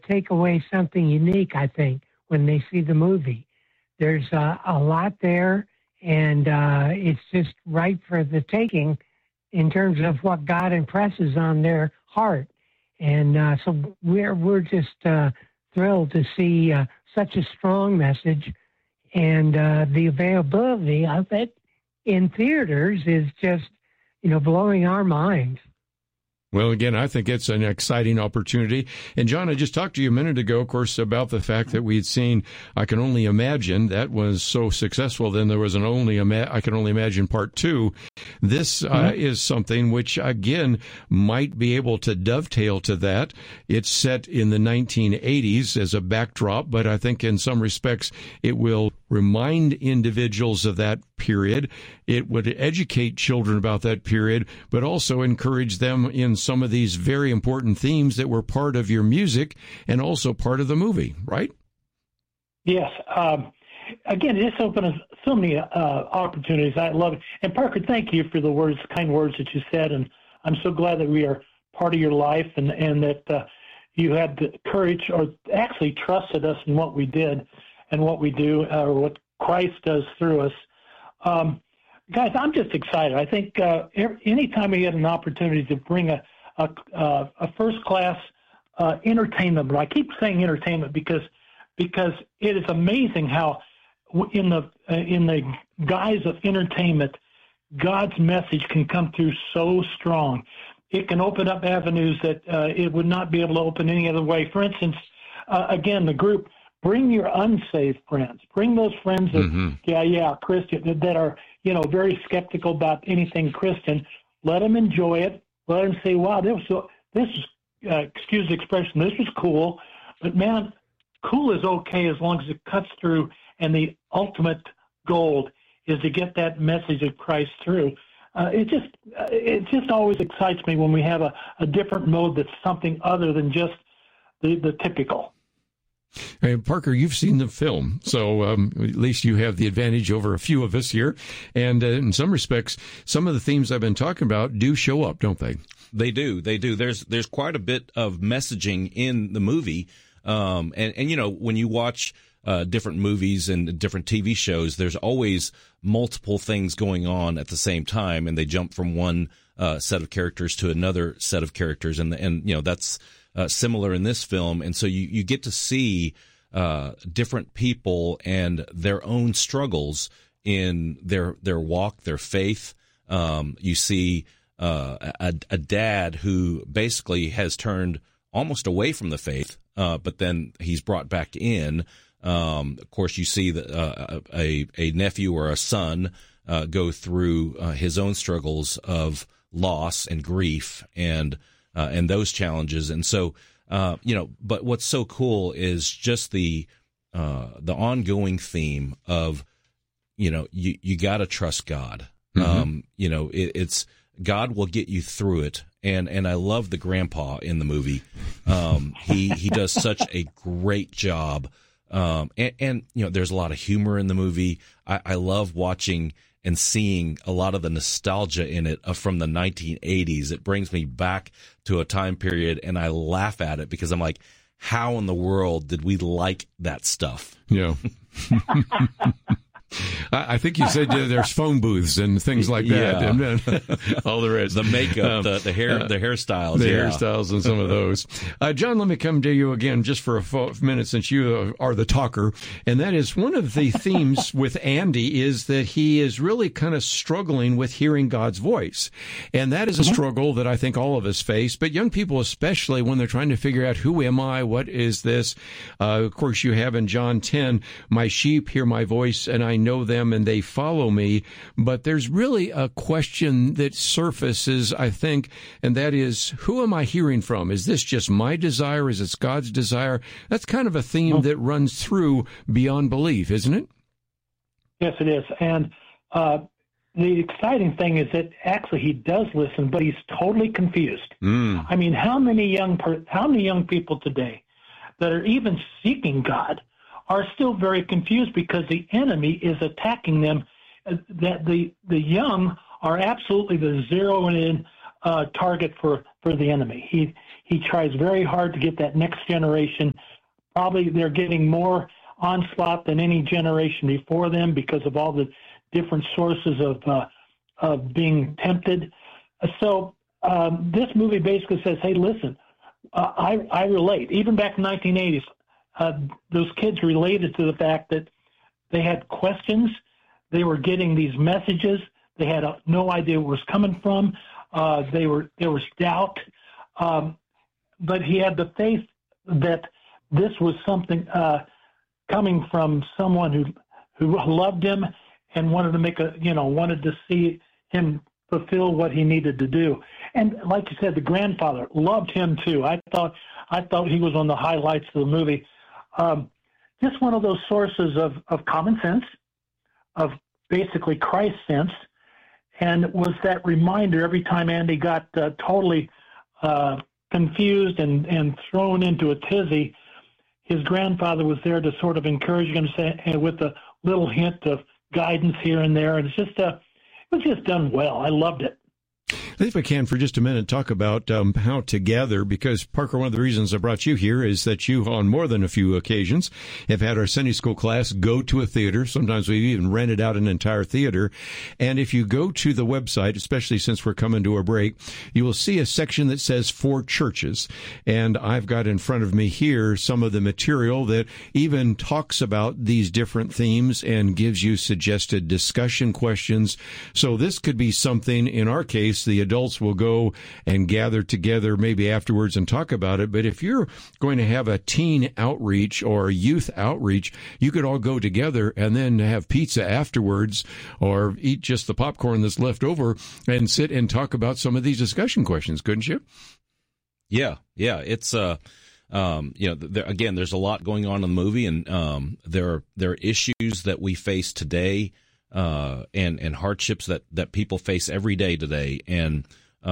take away something unique, I think, when they see the movie. There's a lot there, and it's just right for the taking in terms of what God impresses on their heart. And so we're just thrilled to see such a strong message, and the availability of it in theaters is just, blowing our minds. Well, again, I think it's an exciting opportunity. And, John, I just talked to you a minute ago, of course, about the fact that we had seen I Can Only Imagine. That was so successful. Then there was I Can Only Imagine Part 2. This is something which, again, might be able to dovetail to that. It's set in the 1980s as a backdrop, but I think in some respects it will remind individuals of that period. It would educate children about that period, but also encourage them in some of these very important themes that were part of your music and also part of the movie, right? Yes. Again, it just opened us so many opportunities. I love it. And Parker, thank you for the kind words that you said. And I'm so glad that we are part of your life and that you had the courage or actually trusted us in what we did and what we do, or what Christ does through us. Guys, I'm just excited. I think anytime we get an opportunity to bring a first-class entertainment, but I keep saying entertainment because it is amazing how in the guise of entertainment, God's message can come through so strong. It can open up avenues that it would not be able to open any other way. For instance, again, the group, bring your unsaved friends. Bring those friends that, Christian, that are, very skeptical about anything Christian. Let them enjoy it. Let them say, wow, this is, excuse the expression, this was cool. But, man, cool is okay as long as it cuts through, and the ultimate goal is to get that message of Christ through. It just always excites me when we have a different mode that's something other than just the typical. Hey, Parker, you've seen the film, so at least you have the advantage over a few of us here. And in some respects, some of the themes I've been talking about do show up, don't they? They do. There's quite a bit of messaging in the movie. And when you watch different movies and different TV shows, there's always multiple things going on at the same time, and they jump from one set of characters to another set of characters, and that's similar in this film. And so you get to see different people and their own struggles in their walk, their faith. You see a dad who basically has turned almost away from the faith, but then he's brought back in. Of course, you see a nephew or a son go through his own struggles of loss and grief and those challenges. And so, but what's so cool is just the ongoing theme of, you got to trust God. It's God will get you through it. And I love the grandpa in the movie. He does such a great job. And there's a lot of humor in the movie. I love watching and seeing a lot of the nostalgia in it from the 1980s. It brings me back to a time period, and I laugh at it because I'm like, how in the world did we like that stuff? Yeah. I think you said there's phone booths and things like that, and all the rest. The makeup, the hairstyles. The hairstyles and some of those. John, let me come to you again just for a minute, since you are the talker, and that is one of the themes with Andy is that he is really kind of struggling with hearing God's voice, and that is a struggle that I think all of us face, but young people especially when they're trying to figure out, who am I, what is this? Of course, you have in John 10, my sheep hear my voice, and I know them and they follow me. But there's really a question that surfaces, I think, and that is, who am I hearing from? Is this just my desire? Is it God's desire? That's kind of a theme that runs through Beyond Belief, isn't it? Yes, it is. And the exciting thing is that actually he does listen, but he's totally confused. I mean, how many young people today that are even seeking God are still very confused because the enemy is attacking them? That the young are absolutely the zero-in target for the enemy. He tries very hard to get that next generation. Probably they're getting more onslaught than any generation before them because of all the different sources of being tempted. So this movie basically says, hey, listen, I relate. Even back in the 1980s, those kids related to the fact that they had questions. They were getting these messages. They had no idea where it was coming from. There was doubt. But he had the faith that this was something coming from someone who loved him and wanted to see him fulfill what he needed to do. And like you said, the grandfather loved him too. I thought he was one of the highlights of the movie. Just one of those sources of common sense, of basically Christ sense, and was that reminder every time Andy got totally confused and thrown into a tizzy, his grandfather was there to sort of encourage him, with a little hint of guidance here and there. And it was just done well. I loved it. If I can, for just a minute, talk about how to gather, because, Parker, one of the reasons I brought you here is that you, on more than a few occasions, have had our Sunday school class go to a theater. Sometimes we've even rented out an entire theater. And if you go to the website, especially since we're coming to a break, you will see a section that says for churches. And I've got in front of me here some of the material that even talks about these different themes and gives you suggested discussion questions. So this could be something, in our case, the adults will go and gather together maybe afterwards and talk about it. But if you're going to have a teen outreach or a youth outreach, you could all go together and then have pizza afterwards or eat just the popcorn that's left over and sit and talk about some of these discussion questions, couldn't you? Yeah. It's again, there's a lot going on in the movie, and there are issues that we face today. And hardships that people face every day today, and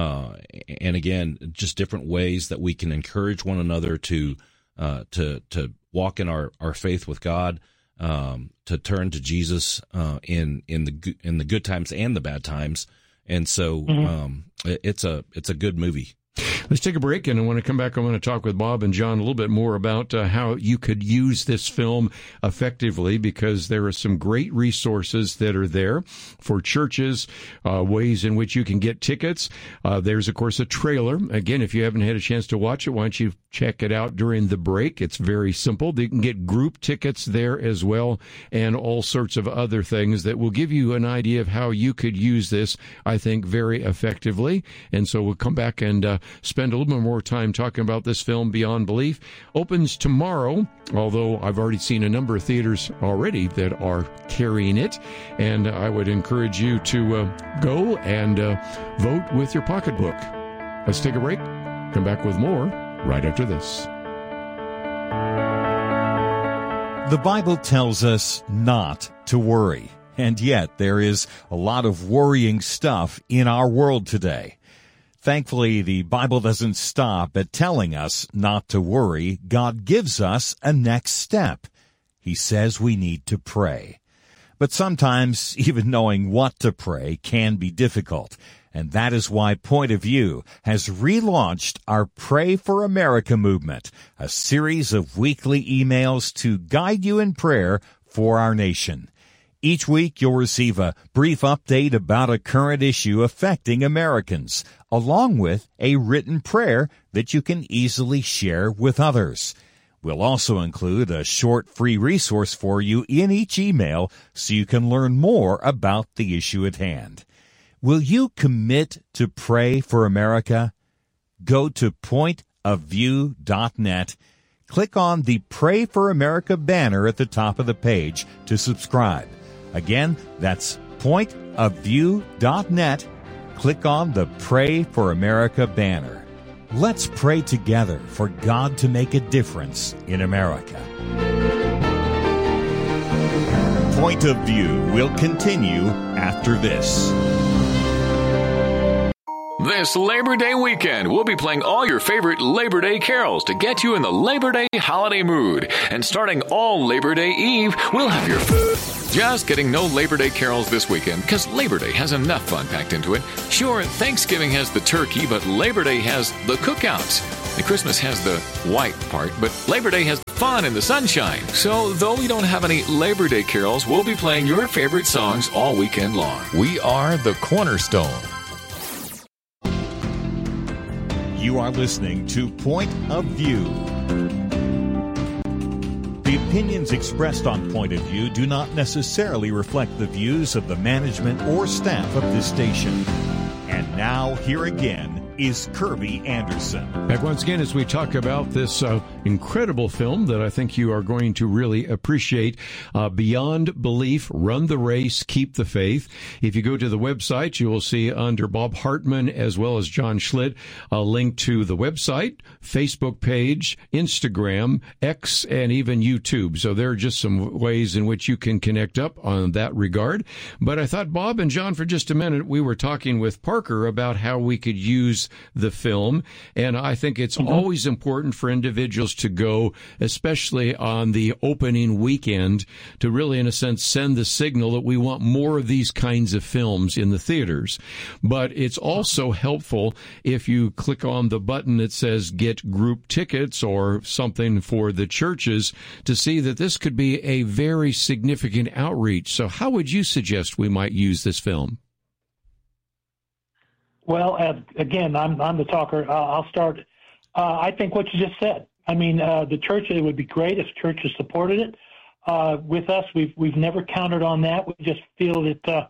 again, just different ways that we can encourage one another to walk in our faith with God, to turn to Jesus in the good times and the bad times, and so it's a good movie. Let's take a break, and I want to come back. I want to talk with Bob and John a little bit more about how you could use this film effectively, because there are some great resources that are there for churches, ways in which you can get tickets. There's, of course, a trailer. Again, if you haven't had a chance to watch it, why don't you check it out during the break? It's very simple. You can get group tickets there as well, and all sorts of other things that will give you an idea of how you could use this, I think, very effectively. And so we'll come back and spend a little bit more time talking about this film, Beyond Belief. Opens tomorrow, although I've already seen a number of theaters already that are carrying it, and I would encourage you to go and vote with your pocketbook. Let's take a break. Come back with more right after this. The Bible tells us not to worry, and yet there is a lot of worrying stuff in our world today. Thankfully, the Bible doesn't stop at telling us not to worry. God gives us a next step. He says we need to pray. But sometimes even knowing what to pray can be difficult. And that is why Point of View has relaunched our Pray for America movement, a series of weekly emails to guide you in prayer for our nation. Each week, you'll receive a brief update about a current issue affecting Americans, along with a written prayer that you can easily share with others. We'll also include a short free resource for you in each email so you can learn more about the issue at hand. Will you commit to pray for America? Go to pointofview.net. Click on the Pray for America banner at the top of the page to subscribe. Again, that's pointofview.net. Click on the Pray for America banner. Let's pray together for God to make a difference in America. Point of View will continue after this. This Labor Day weekend, we'll be playing all your favorite Labor Day carols to get you in the Labor Day holiday mood. And starting all Labor Day Eve, we'll have your... Just kidding, no Labor Day carols this weekend, because Labor Day has enough fun packed into it. Sure, Thanksgiving has the turkey, but Labor Day has the cookouts. And Christmas has the white part, but Labor Day has fun and the sunshine. So, though we don't have any Labor Day carols, we'll be playing your favorite songs all weekend long. We are the Cornerstone. You are listening to Point of View. The opinions expressed on Point of View do not necessarily reflect the views of the management or staff of this station. And now, here again, is Kirby Anderson. Back once again as we talk about this incredible film that I think you are going to really appreciate, Beyond Belief, Run the Race, Keep the Faith. If you go to the website, you will see under Bob Hartman as well as John Schlitt a link to the website, Facebook page, Instagram, X, and even YouTube. So there are just some ways in which you can connect up on that regard. But I thought, Bob and John, for just a minute, we were talking with Parker about how we could use the film, and I think it's always important for individuals to go, especially on the opening weekend, to really, in a sense, send the signal that we want more of these kinds of films in the theaters. But it's also helpful if you click on the button that says get group tickets or something for the churches to see that this could be a very significant outreach. So how would you suggest we might use this film? Well, again, I'm the talker. I'll start. I think what you just said. I mean, the church, it would be great if churches supported it. With us, we've never counted on that. We just feel that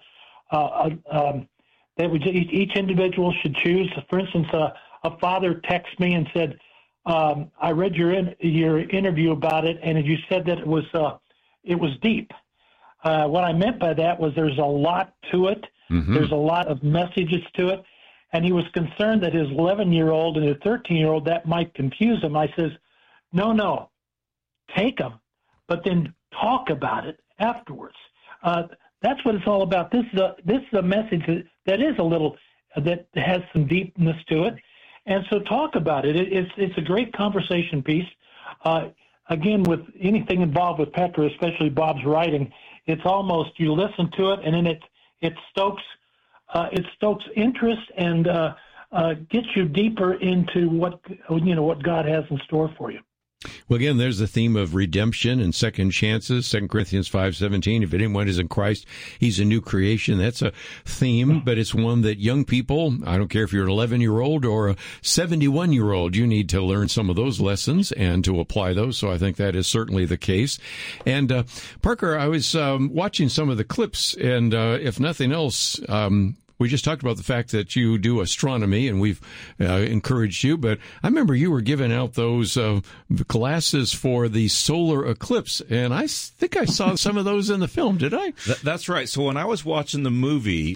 each individual should choose. For instance, a father texted me and said, "I read your interview about it, and you said that it was deep." What I meant by that was there's a lot to it. Mm-hmm. There's a lot of messages to it. And he was concerned that his 11-year-old and his 13-year-old, that might confuse him. I says, no, take them, but then talk about it afterwards. That's what it's all about. This is a message that is a little, that has some deepness to it. And so talk about it. It's a great conversation piece. Again, with anything involved with Petra, especially Bob's writing, it's almost, you listen to it and then it stokes interest and gets you deeper into what God has in store for you. Well, again, there's the theme of redemption and second chances, 2 Corinthians 5:17. If anyone is in Christ, he's a new creation. That's a theme, but it's one that young people, I don't care if you're an 11-year-old or a 71-year-old, you need to learn some of those lessons and to apply those. So I think that is certainly the case. And Parker, I was watching some of the clips, and if nothing else, we just talked about the fact that you do astronomy, and we've encouraged you, but I remember you were giving out those glasses for the solar eclipse, and I think I saw some of those in the film, did I? That's right. So when I was watching the movie,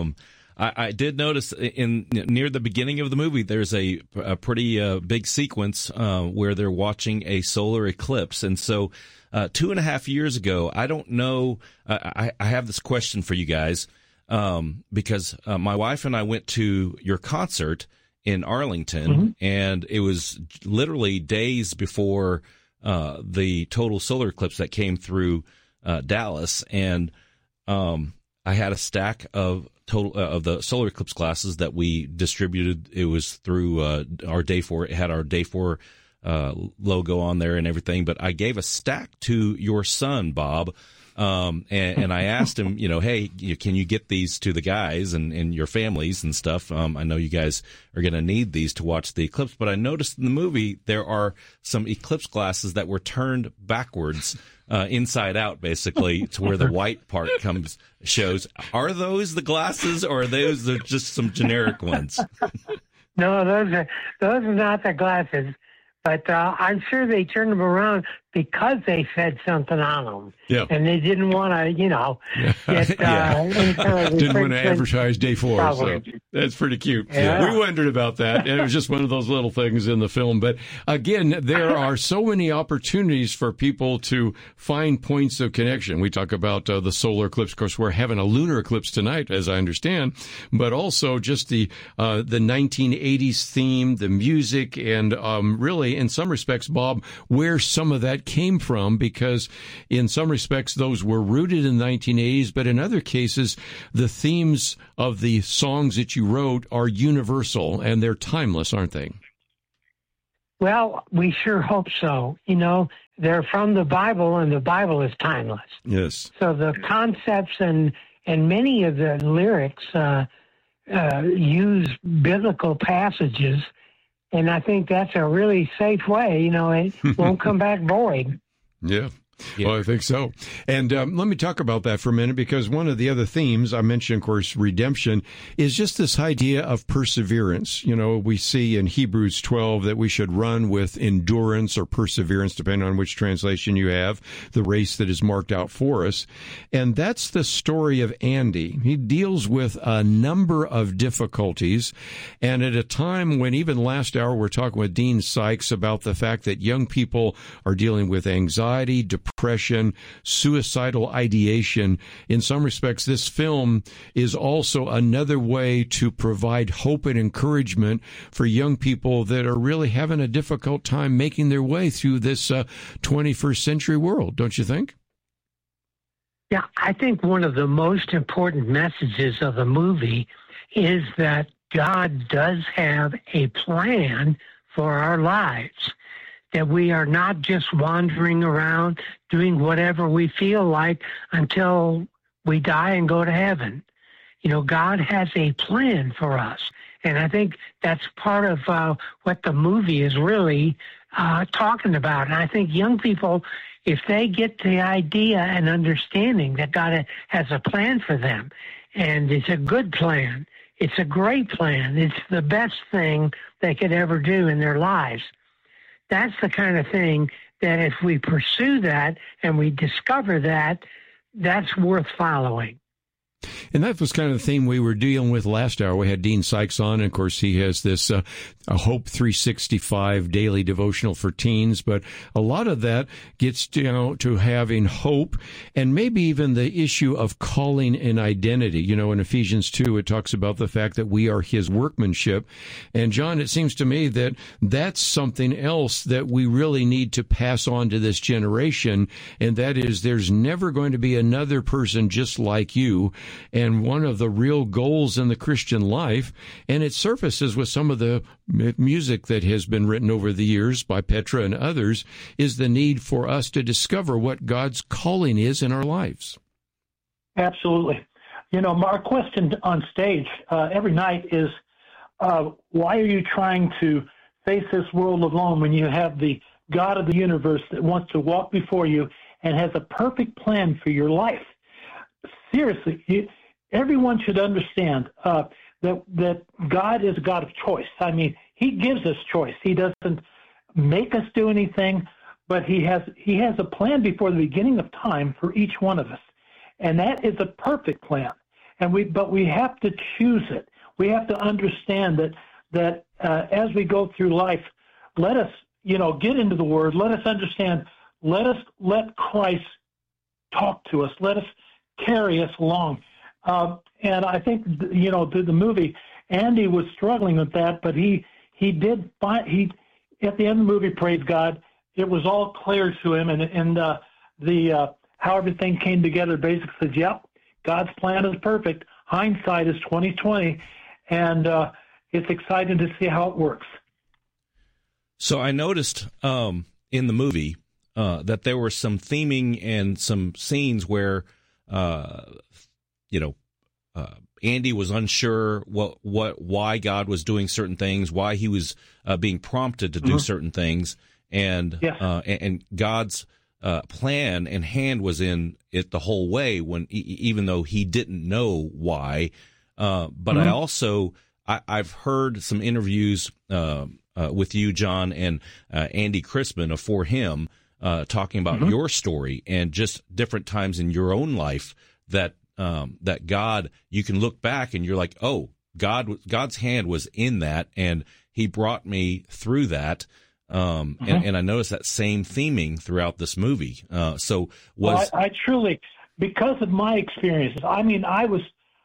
I did notice near the beginning of the movie, there's a pretty big sequence where they're watching a solar eclipse. And so 2.5 years ago, I don't know, I have this question for you guys. Because my wife and I went to your concert in Arlington, mm-hmm. and it was literally days before the total solar eclipse that came through Dallas, and I had a stack of the solar eclipse glasses that we distributed. It was through our Day 4. It had our Day 4 logo on there and everything. But I gave a stack to your son, Bob. And I asked him, hey, can you get these to the guys and your families and stuff? I know you guys are going to need these to watch the eclipse, but I noticed in the movie there are some eclipse glasses that were turned backwards, inside out, basically, to where the white part shows. Are those the glasses, or are those just some generic ones? No, those are not the glasses. But I'm sure they turned them around because they said something on them. Yeah. And they didn't want to, get didn't want to advertise Day 4. So that's pretty cute. Yeah. We wondered about that. And it was just one of those little things in the film. But again, there are so many opportunities for people to find points of connection. We talk about the solar eclipse. Of course, we're having a lunar eclipse tonight, as I understand, but also just the 1980s theme, the music, and really, in some respects, Bob, where some of that came from, because in some respects those were rooted in the 1980s, but in other cases the themes of the songs that you wrote are universal and they're timeless, aren't they? Well, we sure hope so. You know, they're from the Bible, and the Bible is timeless. Yes. So the concepts and many of the lyrics use biblical passages, and I think that's a really safe way. You know, it won't come back void. Yeah. Well, I think so. And let me talk about that for a minute, because one of the other themes I mentioned, of course, redemption, is just this idea of perseverance. You know, we see in Hebrews 12 that we should run with endurance or perseverance, depending on which translation you have, the race that is marked out for us. And that's the story of Andy. He deals with a number of difficulties. And at a time when, even last hour, we're talking with Dean Sykes about the fact that young people are dealing with anxiety, depression, suicidal ideation. In some respects, this film is also another way to provide hope and encouragement for young people that are really having a difficult time making their way through this 21st century world, don't you think? Yeah, I think one of the most important messages of the movie is that God does have a plan for our lives, that we are not just wandering around doing whatever we feel like until we die and go to heaven. You know, God has a plan for us. And I think that's part of what the movie is really talking about. And I think young people, if they get the idea and understanding that God has a plan for them, and it's a good plan, it's a great plan, it's the best thing they could ever do in their lives, that's the kind of thing that if we pursue that and we discover that, that's worth following. And that was kind of the theme we were dealing with last hour. We had Dean Sykes on, and of course he has this Hope 365 daily devotional for teens, but a lot of that gets to having hope, and maybe even the issue of calling and identity. You know, in Ephesians 2, it talks about the fact that we are his workmanship. And John, it seems to me that that's something else that we really need to pass on to this generation, and that is there's never going to be another person just like you. And one of the real goals in the Christian life, and it surfaces with some of the music that has been written over the years by Petra and others, is the need for us to discover what God's calling is in our lives. Absolutely. You know, our question on stage every night is, why are you trying to face this world alone when you have the God of the universe that wants to walk before you and has a perfect plan for your life? Seriously, everyone should understand that God is a God of choice. I mean, he gives us choice. He doesn't make us do anything, but he has a plan before the beginning of time for each one of us. And that is a perfect plan. But we have to choose it. We have to understand that as we go through life, let us, get into the Word. Let us understand. Let Christ talk to us. Let us carry us along. And I think, through the movie, Andy was struggling with that, but he did find, at the end of the movie, praise God, it was all clear to him, and how everything came together basically says, yep, God's plan is perfect. Hindsight is 20/20, and it's exciting to see how it works. So I noticed in the movie that there were some theming and some scenes where Andy was unsure why God was doing certain things, why he was being prompted to do certain things, and God's plan and hand was in it the whole way, even though he didn't know why. But I also I've heard some interviews with you, John, and Andy Crispin of For Him, talking about your story and just different times in your own life that God, you can look back and you're like, oh, God's hand was in that, and he brought me through that. And I noticed that same theming throughout this movie. I truly, because of my experiences, I mean, I was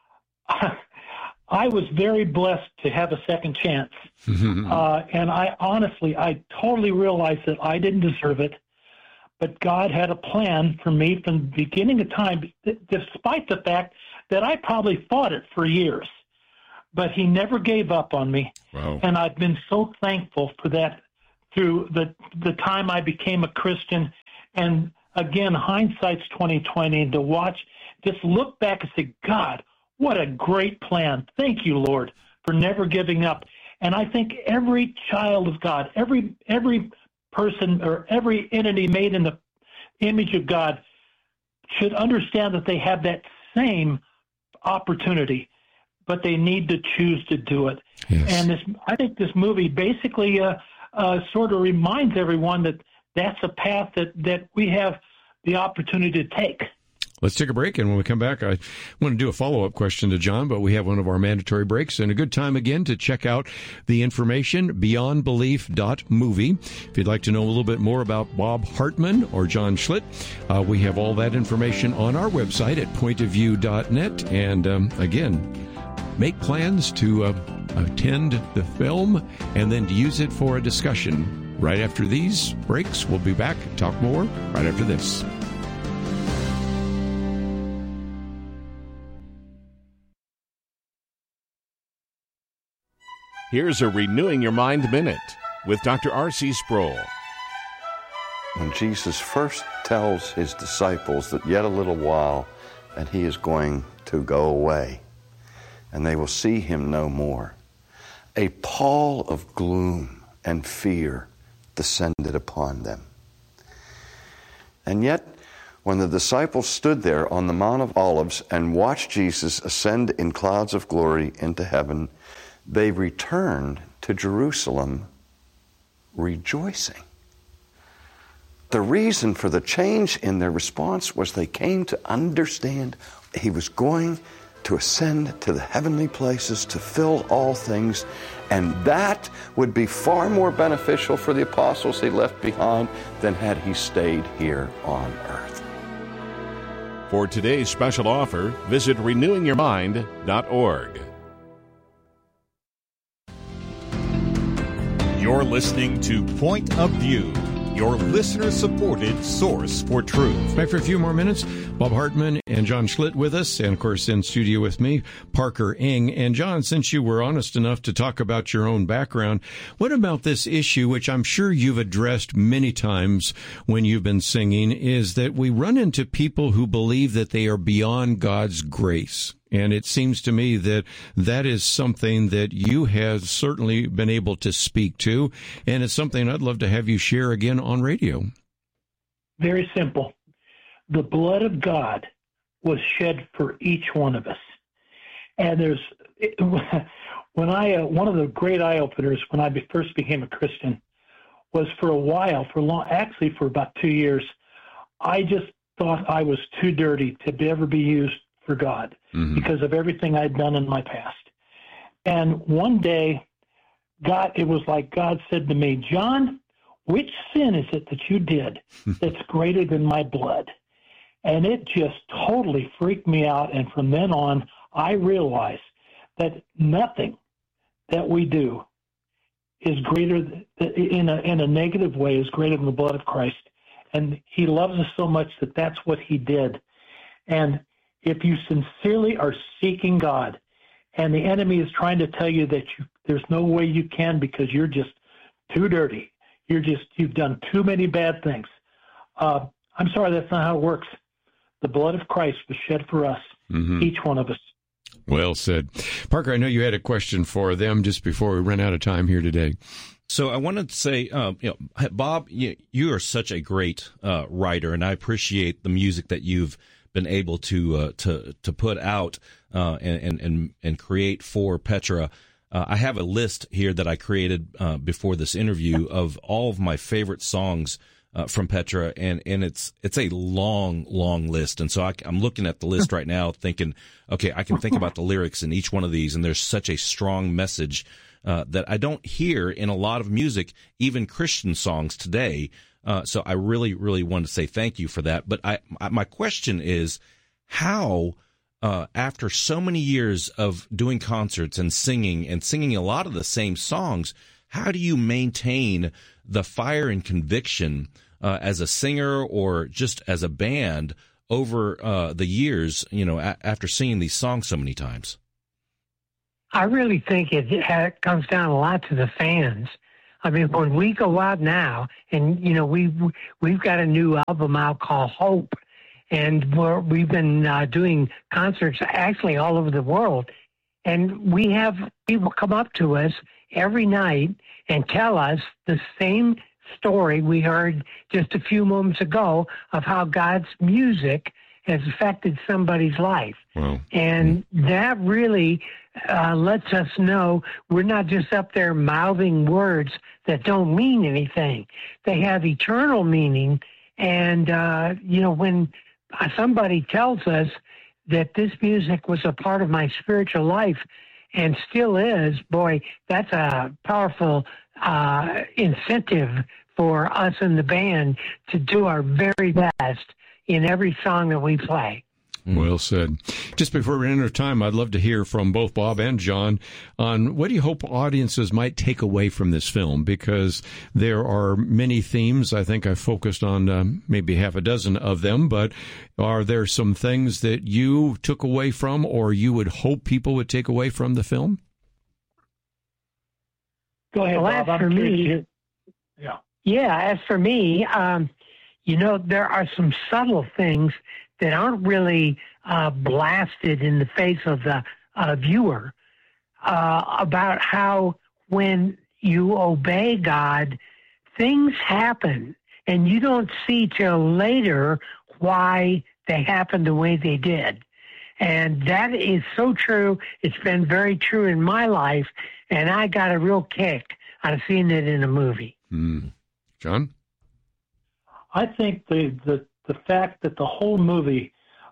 very blessed to have a second chance. And I totally realized that I didn't deserve it. But God had a plan for me from the beginning of time, despite the fact that I probably fought it for years. But he never gave up on me. Wow. And I've been so thankful for that through the time I became a Christian. And again, hindsight's 20/20, to watch, just look back and say, God, what a great plan. Thank you, Lord, for never giving up. And I think every child of God, every person or every entity made in the image of God should understand that they have that same opportunity, but they need to choose to do it. Yes. And I think this movie basically sort of reminds everyone that that's a path that we have the opportunity to take. Let's take a break, and when we come back, I want to do a follow-up question to John, but we have one of our mandatory breaks, and a good time again to check out the information, beyondbelief.movie. If you'd like to know a little bit more about Bob Hartman or John Schlitt, we have all that information on our website at pointofview.net, and again, make plans to attend the film and then to use it for a discussion. Right after these breaks, we'll be back, talk more right after this. Here's a Renewing Your Mind Minute with Dr. R.C. Sproul. When Jesus first tells his disciples that yet a little while and he is going to go away and they will see him no more, a pall of gloom and fear descended upon them. And yet, when the disciples stood there on the Mount of Olives and watched Jesus ascend in clouds of glory into heaven, they returned to Jerusalem rejoicing. The reason for the change in their response was they came to understand he was going to ascend to the heavenly places to fill all things, and that would be far more beneficial for the apostles he left behind than had he stayed here on earth. For today's special offer, visit renewingyourmind.org. You're listening to Point of View, your listener-supported source for truth. Back for a few more minutes. Bob Hartman and John Schlitt with us, and of course in studio with me, Parker Eng. And John, since you were honest enough to talk about your own background, what about this issue, which I'm sure you've addressed many times when you've been singing, is that we run into people who believe that they are beyond God's grace. And it seems to me that that is something that you have certainly been able to speak to, and it's something I'd love to have you share again on radio. Very simple. The blood of God was shed for each one of us. And one of the great eye-openers when I first became a Christian was for about 2 years, I just thought I was too dirty to ever be used for God because of everything I'd done in my past. And one day, it was like God said to me, John, which sin is it that you did that's greater than my blood? And it just totally freaked me out. And from then on, I realized that nothing that we do is greater in a negative way is greater than the blood of Christ. And he loves us so much that that's what he did. And if you sincerely are seeking God and the enemy is trying to tell you that there's no way you can because you're just too dirty, you've done too many bad things, I'm sorry, that's not how it works. The blood of Christ was shed for us, each one of us. Well said. Parker, I know you had a question for them just before we run out of time here today. So I wanted to say, Bob, you are such a great writer, and I appreciate the music that you've been able to put out and create for Petra. I have a list here that I created before this interview of all of my favorite songs from Petra, and it's a long list. And so I'm looking at the list right now thinking, okay, I can think about the lyrics in each one of these, and there's such a strong message that I don't hear in a lot of music, even Christian songs today. So I really want to say thank you for that. But my question is, how, after so many years of doing concerts and singing a lot of the same songs, how do you maintain the fire and conviction as a singer or just as a band over the years, after singing these songs so many times? I really think it comes down a lot to the fans. I mean, when we go out now, and we've got a new album out called Hope, and we've been doing concerts actually all over the world, and we have people come up to us every night and tell us the same story we heard just a few moments ago of how God's music has affected somebody's life. Wow. And that really lets us know we're not just up there mouthing words that don't mean anything. They have eternal meaning. And, when somebody tells us that this music was a part of my spiritual life and still is, boy, that's a powerful incentive for us in the band to do our very best in every song that we play. Well said. Just before we enter time, I'd love to hear from both Bob and John on what do you hope audiences might take away from this film, because there are many themes. I think I focused on maybe half a dozen of them, but are there some things that you took away from or you would hope people would take away from the film? Go ahead, well, Bob. For me, as for me, there are some subtle things that aren't really blasted in the face of the viewer about how when you obey God, things happen, and you don't see till later why they happened the way they did. And that is so true. It's been very true in my life, and I got a real kick out of seeing it in a movie. John? I think the fact that the whole movie,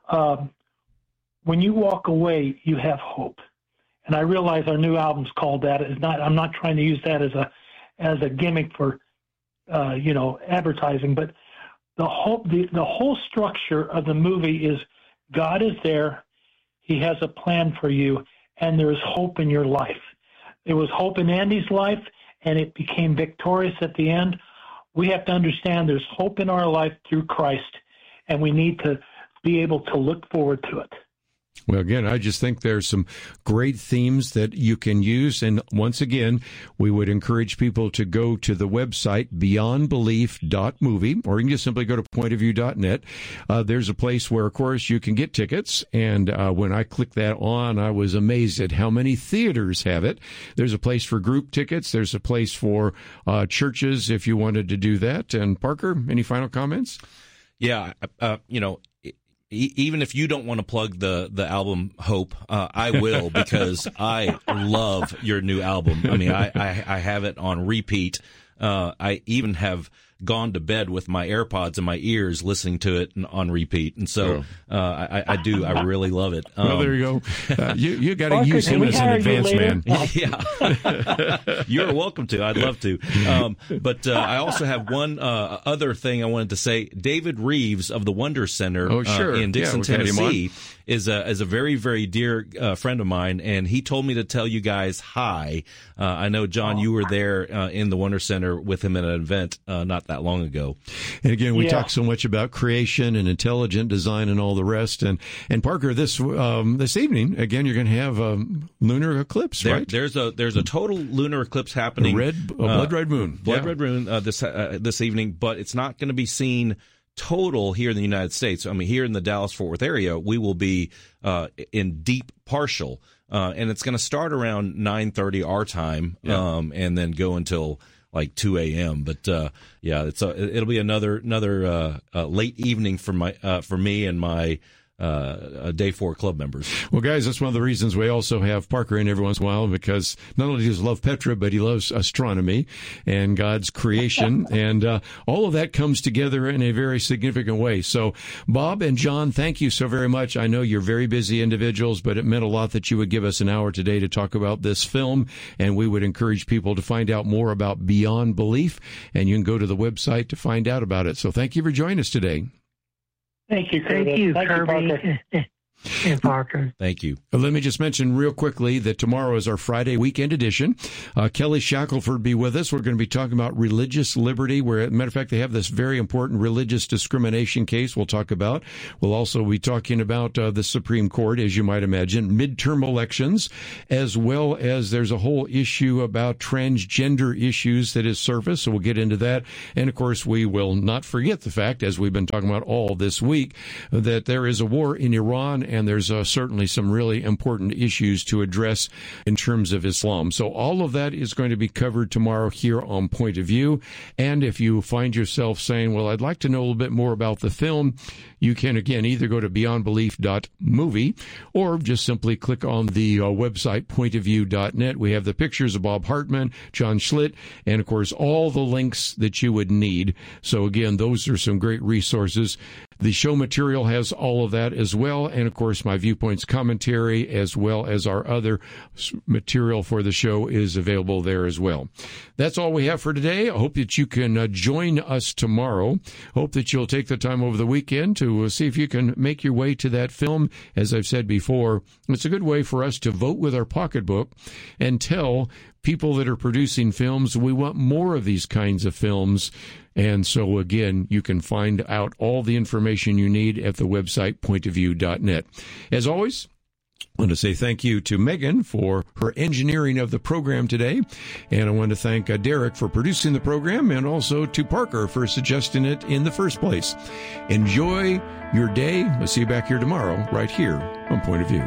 when you walk away, you have hope. And I realize our new album's called that. I'm not trying to use that as a gimmick for advertising, but the whole structure of the movie is God is there, He has a plan for you, and there's hope in your life. There was hope in Andy's life, and it became victorious at the end. We have to understand there's hope in our life through Christ, and we need to be able to look forward to it. Well, again, I just think there's some great themes that you can use. And once again, we would encourage people to go to the website beyondbelief.movie, or you can just simply go to pointofview.net. There's a place where, of course, you can get tickets. And when I clicked that on, I was amazed at how many theaters have it. There's a place for group tickets. There's a place for churches if you wanted to do that. And Parker, any final comments? Yeah, even if you don't want to plug the album Hope, I will, because I love your new album. I mean, I have it on repeat. I even have gone to bed with my AirPods in my ears listening to it on repeat. And so I do. I really love it. Well, there you go. You got to use him as an advance man. Yeah. You're welcome to. I'd love to. But I also have one other thing I wanted to say. David Reeves of the Wonder Center in Dixon, Tennessee is a very, very dear friend of mine, and he told me to tell you guys hi. I know, John, you were there in the Wonder Center with him at an event not that long ago. And again, we talk so much about creation and intelligent design and all the rest. And Parker, this evening, again, you're going to have a lunar eclipse, right? There's a total lunar eclipse happening. Blood red moon. Red moon this evening, but it's not going to be seen total here in the United States. I mean, here in the Dallas-Fort Worth area, we will be in deep partial, and it's going to start around 9:30 our time, and then go until like 2 a.m. But it'll be another late evening for me and my Day 4 club members. Well, guys, that's one of the reasons we also have Parker in every once in a while, because not only does he love Petra, but he loves astronomy and God's creation, and all of that comes together in a very significant way. So, Bob and John, thank you so very much. I know you're very busy individuals, but it meant a lot that you would give us an hour today to talk about this film, and we would encourage people to find out more about Beyond Belief, and you can go to the website to find out about it. So thank you for joining us today. Thank you, Curtis. Thank you, Kirby. Parker. And Parker. Thank you. Let me just mention real quickly that tomorrow is our Friday weekend edition. Kelly Shackelford will be with us. We're going to be talking about religious liberty, where, as a matter of fact, they have this very important religious discrimination case we'll talk about. We'll also be talking about the Supreme Court, as you might imagine, midterm elections, as well as there's a whole issue about transgender issues that has surfaced, so we'll get into that. And, of course, we will not forget the fact, as we've been talking about all this week, that there is a war in Iran, and there's certainly some really important issues to address in terms of Islam. So all of that is going to be covered tomorrow here on Point of View. And if you find yourself saying, well, I'd like to know a little bit more about the film, you can, again, either go to beyondbelief.movie or just simply click on the website, pointofview.net. We have the pictures of Bob Hartman, John Schlitt, and, of course, all the links that you would need. So, again, those are some great resources. The show material has all of that as well, and, of course, my Viewpoints commentary, as well as our other material for the show, is available there as well. That's all we have for today. I hope that you can join us tomorrow. Hope that you'll take the time over the weekend to see if you can make your way to that film. As I've said before, it's a good way for us to vote with our pocketbook and tell people that are producing films we want more of these kinds of films. And so, again, you can find out all the information you need at the website, pointofview.net. As always, I want to say thank you to Megan for her engineering of the program today. And I want to thank Derek for producing the program, and also to Parker for suggesting it in the first place. Enjoy your day. We'll see you back here tomorrow, right here on Point of View.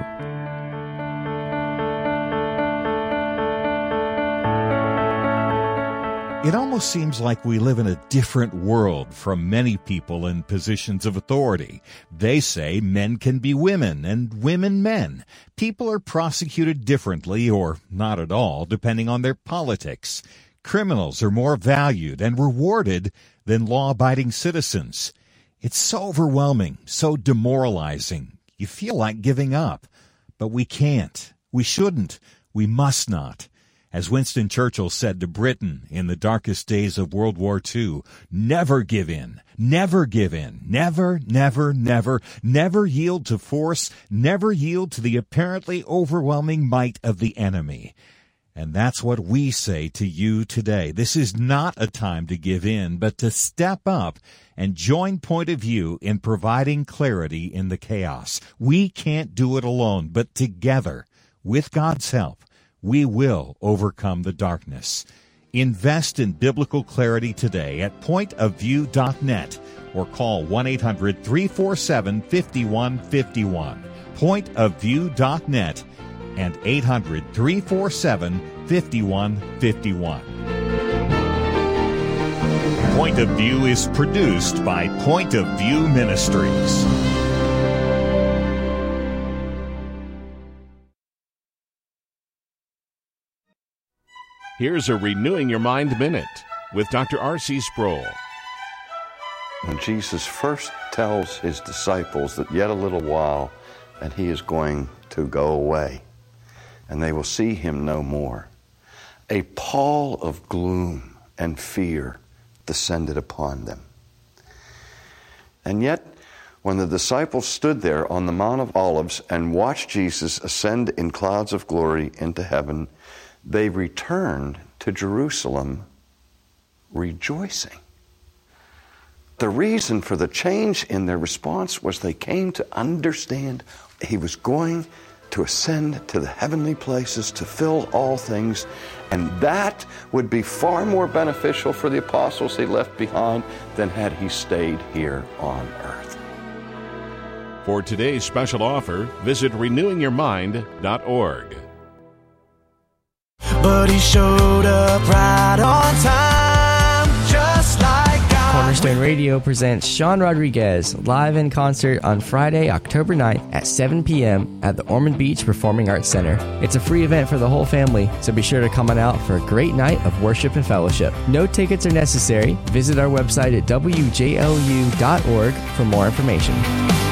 It almost seems like we live in a different world from many people in positions of authority. They say men can be women and women men. People are prosecuted differently or not at all, depending on their politics. Criminals are more valued and rewarded than law-abiding citizens. It's so overwhelming, so demoralizing. You feel like giving up. But we can't. We shouldn't. We must not. As Winston Churchill said to Britain in the darkest days of World War II, never give in, never give in, never, never, never, never yield to force, never yield to the apparently overwhelming might of the enemy. And that's what we say to you today. This is not a time to give in, but to step up and join Point of View in providing clarity in the chaos. We can't do it alone, but together, with God's help, we will overcome the darkness. Invest in biblical clarity today at pointofview.net or call 1-800-347-5151. Pointofview.net and 800-347-5151. Point of View is produced by Point of View Ministries. Here's a Renewing Your Mind Minute with Dr. R.C. Sproul. When Jesus first tells his disciples that yet a little while and he is going to go away and they will see him no more, a pall of gloom and fear descended upon them. And yet, when the disciples stood there on the Mount of Olives and watched Jesus ascend in clouds of glory into heaven, they returned to Jerusalem rejoicing. The reason for the change in their response was they came to understand he was going to ascend to the heavenly places to fill all things, and that would be far more beneficial for the apostles they left behind than had he stayed here on earth. For today's special offer, visit renewingyourmind.org. But he showed up right on time, just like God. Cornerstone Radio presents Sean Rodriguez live in concert on Friday, October 9th at 7 p.m. at the Ormond Beach Performing Arts Center. It's a free event for the whole family, so be sure to come on out for a great night of worship and fellowship. No tickets are necessary. Visit our website at wjlu.org for more information.